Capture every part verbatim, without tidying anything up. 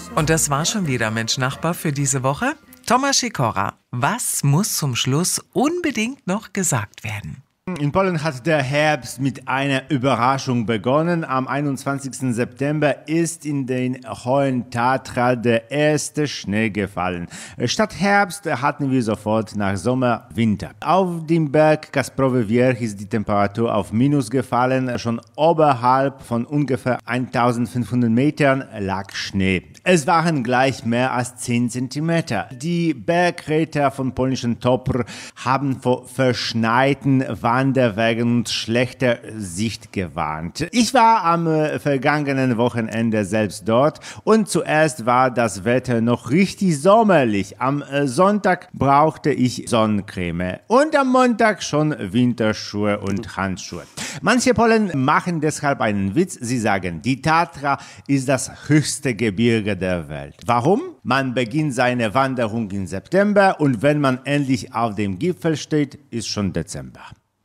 Und das war schon wieder Mensch Nachbar für diese Woche. Tomasz Sikora, was muss zum Schluss unbedingt noch gesagt werden? In Polen hat der Herbst mit einer Überraschung begonnen. Am einundzwanzigsten September ist in den Hohen Tatra der erste Schnee gefallen. Statt Herbst hatten wir sofort nach Sommer Winter. Auf dem Berg Kasprowy Wierch ist die Temperatur auf Minus gefallen. Schon oberhalb von ungefähr eintausendfünfhundert Metern lag Schnee. Es waren gleich mehr als zehn Zentimeter. Die Bergretter von polnischen Topr haben vor verschneiten Wanderwegen und schlechter Sicht gewarnt. Ich war am äh, vergangenen Wochenende selbst dort und zuerst war das Wetter noch richtig sommerlich. Am äh, Sonntag brauchte ich Sonnencreme und am Montag schon Winterschuhe und Handschuhe. Manche Polen machen deshalb einen Witz. Sie sagen, die Tatra ist das höchste Gebirge der Welt. Warum? Man beginnt seine Wanderung im September und wenn man endlich auf dem Gipfel steht, ist schon Dezember.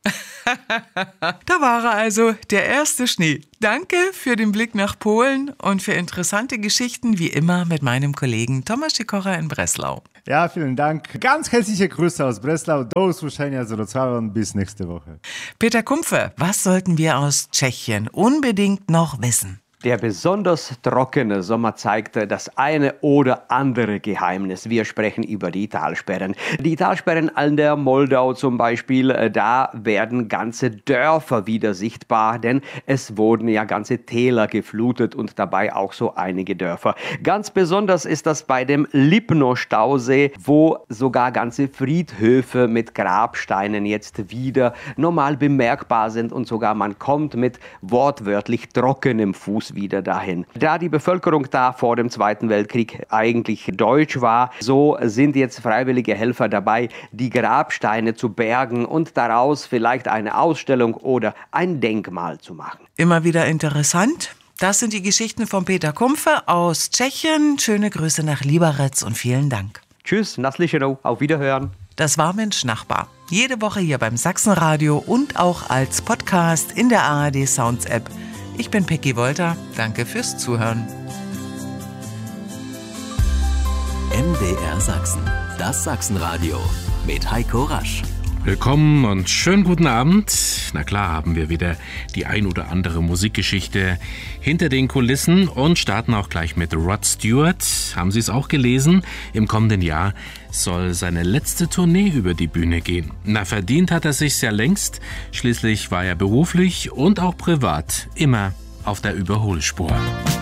Da war er also, der erste Schnee. Danke für den Blick nach Polen und für interessante Geschichten, wie immer mit meinem Kollegen Tomasz Sikora in Breslau. Ja, vielen Dank. Ganz herzliche Grüße aus Breslau. Do usłyszenia z Wrocławia und bis nächste Woche. Peter Kumpfe, was sollten wir aus Tschechien unbedingt noch wissen? Der besonders trockene Sommer zeigte das eine oder andere Geheimnis. Wir sprechen über die Talsperren. Die Talsperren an der Moldau zum Beispiel, da werden ganze Dörfer wieder sichtbar, denn es wurden ja ganze Täler geflutet und dabei auch so einige Dörfer. Ganz besonders ist das bei dem Lipno-Stausee, wo sogar ganze Friedhöfe mit Grabsteinen jetzt wieder normal bemerkbar sind und sogar man kommt mit wortwörtlich trockenem Fuß wieder dahin. Da die Bevölkerung da vor dem Zweiten Weltkrieg eigentlich deutsch war, so sind jetzt freiwillige Helfer dabei, die Grabsteine zu bergen und daraus vielleicht eine Ausstellung oder ein Denkmal zu machen. Immer wieder interessant. Das sind die Geschichten von Peter Kumpfe aus Tschechien. Schöne Grüße nach Liberec und vielen Dank. Tschüss, Naslichero, auf Wiederhören. Das war Mensch Nachbar. Jede Woche hier beim Sachsenradio und auch als Podcast in der A R D Sounds App. Ich bin Peggy Wolter. Danke fürs Zuhören. M D R Sachsen, das Sachsenradio mit Heiko Rasch. Willkommen und schönen guten Abend. Na klar haben wir wieder die ein oder andere Musikgeschichte hinter den Kulissen und starten auch gleich mit Rod Stewart. Haben Sie es auch gelesen? Im kommenden Jahr soll seine letzte Tournee über die Bühne gehen. Na, verdient hat er sich's ja längst. Schließlich war er beruflich und auch privat immer auf der Überholspur.